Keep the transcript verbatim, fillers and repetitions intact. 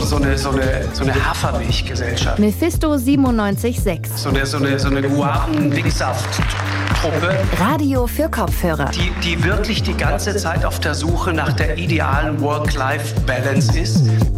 so eine, so eine, so eine Hafermilchgesellschaft. Mephisto siebenundneunzig Komma sechs. So eine, so eine, so eine Guaven-Wicksaft-Truppe. Radio für Kopfhörer. Die, die wirklich die ganze Zeit auf der Suche nach der idealen Work-Life-Balance ist.